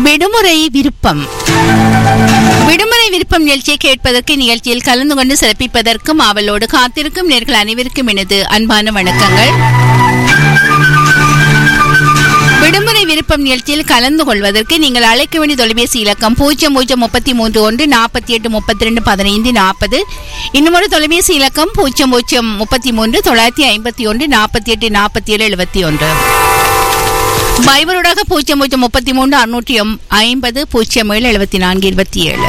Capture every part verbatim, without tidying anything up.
விடுமுறை விருப்பம் விடுமுறை விருப்பம் நிகழ்ச்சியை கேட்பதற்கு நிகழ்ச்சியில் கலந்து கொண்டு சிறப்பிப்பதற்கும் அவளோடு காத்திருக்கும் நேர்கள் அனைவருக்கும் எனது அன்பான வணக்கங்கள். விடுமுறை விருப்பம் நிகழ்ச்சியில் கலந்து கொள்வதற்கு நீங்கள் அழைக்க வேண்டிய தொலைபேசி இலக்கம் பூஜ்ஜியம் பூஜ்ஜியம் முப்பத்தி மூன்று ஒன்று நாற்பத்தி எட்டு முப்பத்தி ரெண்டு பதினைந்து நாற்பது. இன்னும் ஒரு தொலைபேசி இலக்கம் பூஜ்ஜியம் பூஜ்ஜியம் முப்பத்தி மூன்று தொள்ளாயிரத்தி ஐம்பத்தி ஒன்று நாற்பத்தி எட்டு நாற்பத்தி ஏழு எழுபத்தி ஒன்று. பைபருடாக பூஜ்ஜியம் பூஜ்ஜியம் முப்பத்தி மூன்று அறுநூற்றி ஐம்பது பூஜ்ஜியம் ஏழு எழுபத்தி நான்கு இருபத்தி ஏழு.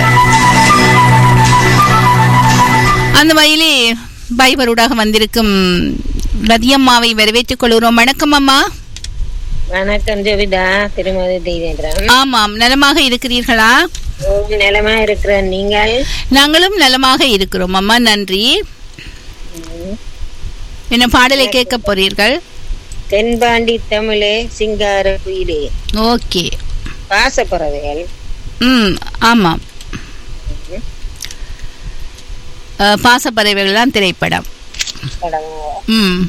அந்த வகையிலே பைபருடாக வந்திருக்கும் ரதியம்மாவை வரவேற்றுக் கொள்கிறோம். வணக்கம் அம்மா. வணக்கம் ஜோவிதா, திருமதி தேவேந்திரன். ஆமாம், நலமாக இருக்கிறீர்களா? நலமா இருக்கிறேன். நீங்கள்? நாங்களும் நலமாக இருக்கிறோம் அம்மா, நன்றி. என்ன பாடலை கேட்க போறீர்கள்? தென்பாண்டி தமிழே சிங்கார குயிலே. ஓகே. பாசப்பறவைகள். ம் ஆமாம், பாசப்பறவைகள் தான் திரைப்படம். ம்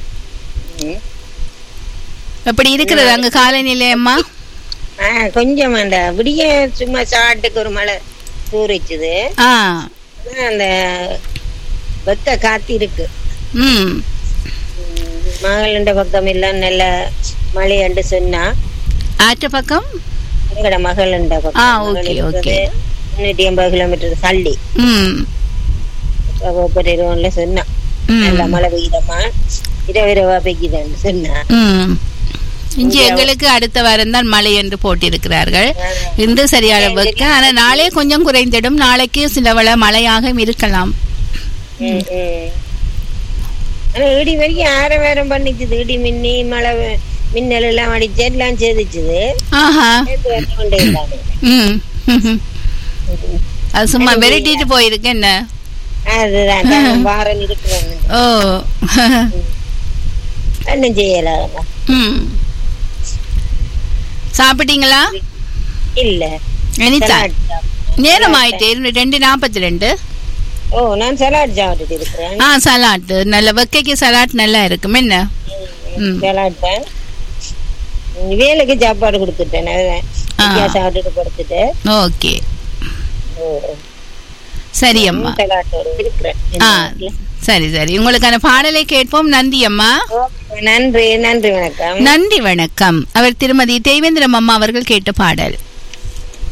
எப்படி இருக்கிறது அங்க காலநிலை அம்மா? கொஞ்சம் அந்த விடிய சும்மா சாட்டுக்கு ஒரு மழை தூரிச்சுது. அந்த வெக்க காத்தி இருக்கு. ம் மகளண்ட பக்கம் இல்ல நல்ல மழை அண்டு சொன்னா ஆற்ற பக்கம் எங்கட மகளண்ட பக்கம் முன்னூற்றி ஐம்பது கிலோமீட்டர் தள்ளி சொன்னா நல்ல மழை பெய்யுதம்மா, இரவு இரவா பெய்யுதுன்னு சொன்னா. இன்று எங்களுக்கு அடுத்த வாரம் தான் மழை என்று போட்டிருக்கிறார்கள். இன்று சரியான வெக்க, ஆனா நாளே கொஞ்சம் குறைந்திடும். நாளைக்கு சிலவள மழையாக இருக்கலாம். இடி வரைக்கும் ஆற வேறம் பண்ணிச்சுது. இடி மின்னி மழை மின்னல் எல்லாம் அடிச்சு எல்லாம் சேதிச்சுது. அது சும்மா வெரைட்டிட்டு போயிருக்கு. என்ன அதுதான் வாரம் இருக்கிறேன். ஓ என்ன செய்யலாம். சாப்பிட்டீங்களா? இல்ல, நேரம் ஆயிட்டு ரெண்டு நாற்பத்தி ரெண்டு. ஓ, நான் சலாட் சாப்பிட்டு இருக்கிறேன். ஆ, சலாட் நல்ல வெக்கைக்கு சலாட் நல்லா இருக்கும். என்ன சலாட் தான் வேலைக்கு சாப்பாடு கொடுத்துட்டேன், சாப்பிட்டு கொடுத்துட்டு. ஓகே, சரி அம்மா. ஆ சரி சரி, உங்களுக்கான பாடலை கேட்போம். நன்றி அம்மா. நன்றி நன்றி வணக்கம். நன்றி வணக்கம். அவர் திருமதி தேவேந்திரம் அம்மா அவர்கள் கேட்ட பாடல்.